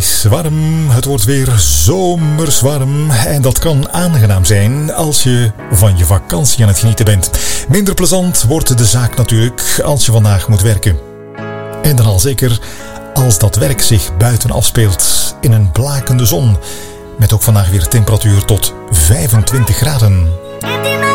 is warm, het wordt weer zomers warm en dat kan aangenaam zijn als je van je vakantie aan het genieten bent. Minder plezant wordt de zaak natuurlijk als je vandaag moet werken. En dan al zeker als dat werk zich buiten afspeelt in een blakende zon. Met ook vandaag weer temperatuur tot 25 graden.